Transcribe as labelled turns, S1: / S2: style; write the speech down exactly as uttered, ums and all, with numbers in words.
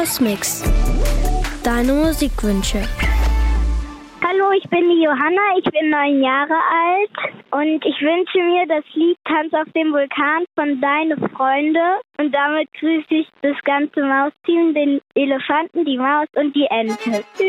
S1: Hausmix. Deine Musikwünsche.
S2: Hallo, ich bin die Johanna, ich bin neun Jahre alt und ich wünsche mir das Lied Tanz auf dem Vulkan von Deine Freunde. Und damit grüße ich das ganze Mausteam, den Elefanten, die Maus und die Ente. Tschüss.